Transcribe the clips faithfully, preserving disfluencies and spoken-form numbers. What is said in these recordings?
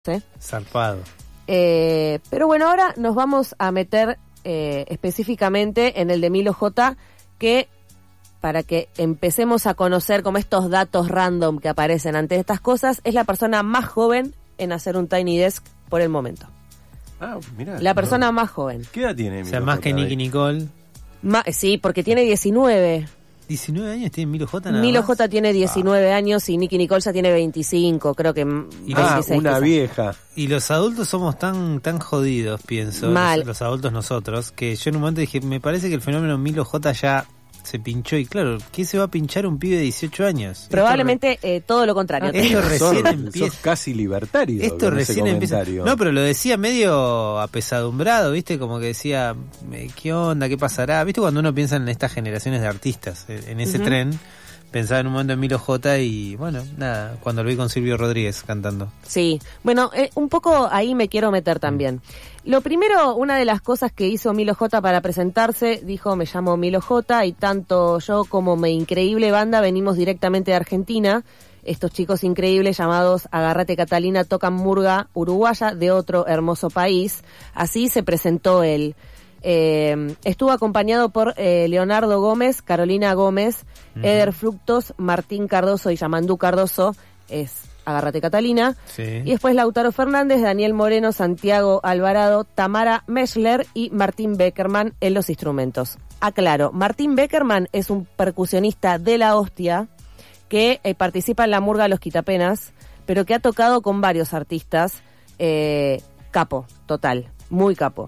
¿eh? Zarpado. Eh, pero bueno, ahora nos vamos a meter eh, específicamente en el de Milo J, que para que empecemos a conocer como estos datos random que aparecen ante estas cosas, es la persona más joven en hacer un Tiny Desk por el momento. Ah, mirá. La persona no. más joven. ¿Qué edad tiene? O Milo sea, más J que ahí? Nicky Nicole. Ma- sí, porque tiene diecinueve. diecinueve años tiene Milo J nada Milo más. J tiene diecinueve años y Nicky Nicole ya tiene veinticinco, creo que Y Ah, veintiséis, una quizás. vieja. Y los adultos somos tan tan jodidos, pienso. Mal. Los, los adultos nosotros, que yo en un momento dije, me parece que el fenómeno Milo J ya se pinchó. Y claro, ¿qué se va a pinchar un pibe de dieciocho años? Probablemente eh, todo lo contrario. Ah, esto recién Sos, empieza. sos casi libertario. Esto con ese recién empieza. comentario. No, pero lo decía medio apesadumbrado, ¿viste? Como que decía, ¿qué onda? ¿Qué pasará? ¿Viste cuando uno piensa en estas generaciones de artistas? En ese Ujú. tren, pensaba en un momento en Milo J y, bueno, nada, cuando lo vi con Silvio Rodríguez cantando. Sí, bueno, eh, un poco ahí me quiero meter también. Lo primero, una de las cosas que hizo Milo J para presentarse, dijo, me llamo Milo J y tanto yo como mi increíble banda venimos directamente de Argentina. Estos chicos increíbles llamados Agarrate Catalina tocan murga uruguaya de otro hermoso país. Así se presentó él. Eh, estuvo acompañado por eh, Leonardo Gómez, Carolina Gómez, uh-huh. Eder Fructos, Martín Cardoso y Yamandú Cardoso, es Agarrate Catalina, sí. Y después Lautaro Fernández, Daniel Moreno, Santiago Alvarado, Tamara Meschler y Martín Beckerman en los instrumentos. Aclaro, Martín Beckerman es un percusionista de la hostia que eh, participa en la murga Los Quitapenas, pero que ha tocado con varios artistas, eh, capo, total, muy capo.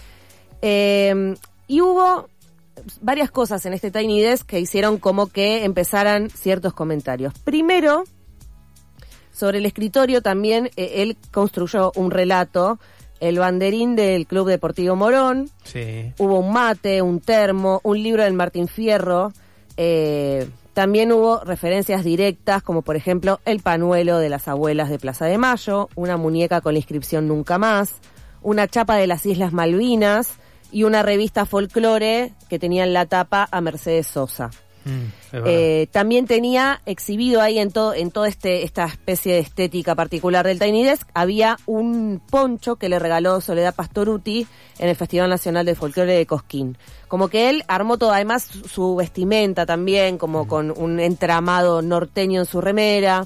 Eh, y hubo varias cosas en este Tiny Desk que hicieron como que empezaran ciertos comentarios. Primero, sobre el escritorio también, eh, él construyó un relato, el banderín del Club Deportivo Morón, sí. Hubo un mate, un termo, un libro del Martín Fierro, eh, también hubo referencias directas, como por ejemplo el panuelo de las abuelas de Plaza de Mayo, una muñeca con la inscripción Nunca Más, una chapa de las Islas Malvinas y una revista folclore que tenía en la tapa a Mercedes Sosa. Mm, eh, también tenía exhibido ahí en todo en toda este, esta especie de estética particular del Tiny Desk, había un poncho que le regaló Soledad Pastoruti en el Festival Nacional de Folclore de Cosquín. Como que él armó todo, además su, su vestimenta también, como mm. con un entramado norteño en su remera.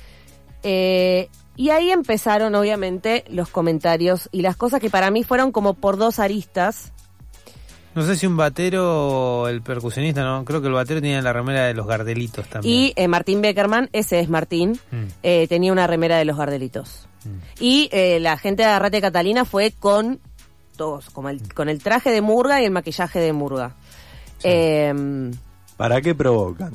Eh, y ahí empezaron obviamente los comentarios y las cosas que para mí fueron como por dos aristas. No sé si un batero o el percusionista, no, creo que el batero tenía la remera de los Gardelitos también. Y eh, Martín Beckerman, ese es Martín, mm. eh, tenía una remera de los Gardelitos. Mm. Y eh, la gente de Agarrate Catalina fue con todos, como el, con el traje de murga y el maquillaje de murga. Sí. Eh, ¿Para qué provocan?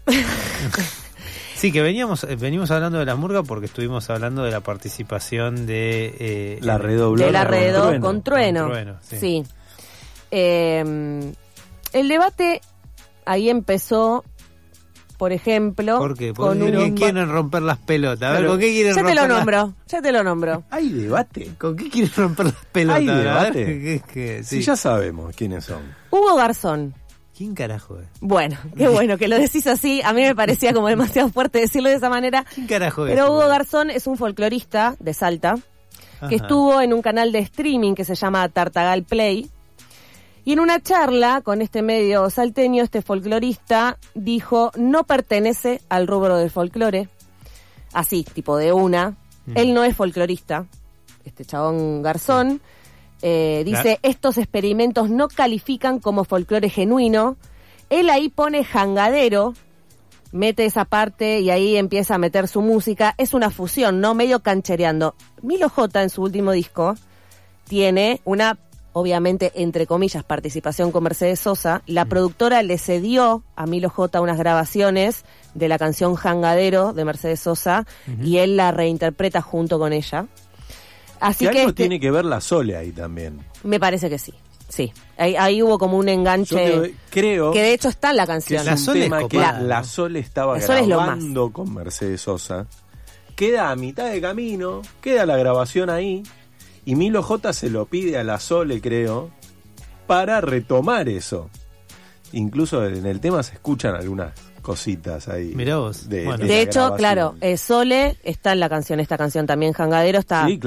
Sí, que veníamos venimos hablando de la murga porque estuvimos hablando de la participación de... Eh, la redobló. De la redobló con trueno. con trueno. Con trueno, sí. sí. Eh, el debate ahí empezó, por ejemplo, ¿por qué? con Porque un... quieren romper las pelotas. A ver, Pero, ¿con qué quieren ya romper te lo las... nombro, ya te lo nombro. ¿Hay debate? ¿Con qué quieren romper las pelotas? ¿Hay debate? ¿Qué, qué, sí. Sí, ya sabemos quiénes son. Hugo Garzón. ¿Quién carajo es? Bueno, qué bueno que lo decís así. A mí me parecía como demasiado fuerte decirlo de esa manera. ¿Quién carajo es? Pero Hugo Garzón es un folclorista de Salta, ajá, que estuvo en un canal de streaming que se llama Tartagal Play. Y en una charla con este medio salteño, este folclorista dijo, no pertenece al rubro del folclore. Así, tipo de una. Mm. Él no es folclorista, este chabón Garzón. Sí. Eh, dice, ¿La? Estos experimentos no califican como folclore genuino. Él ahí pone jangadero, mete esa parte y ahí empieza a meter su música. Es una fusión, ¿no? Medio canchereando. Milo J en su último disco tiene una, obviamente, entre comillas, participación con Mercedes Sosa. La mm. productora le cedió a Milo J unas grabaciones de la canción Jangadero de Mercedes Sosa, uh-huh, y él la reinterpreta junto con ella. Así que, que algo este, tiene que ver la Sole ahí también. Me parece que sí, sí. Ahí, ahí hubo como un enganche. Yo creo, creo que de hecho está en la canción. Que es la un tema es que la, la Sole estaba la Sole grabando con Mercedes Sosa. Queda a mitad de camino, queda la grabación ahí, y Milo J se lo pide a la Sole, creo, para retomar eso. Incluso en el tema se escuchan algunas cositas ahí. Mirá vos. De, Bueno. de De la hecho, grabación. claro, eh, Sole está en la canción, esta canción también, Jangadero, está Sí,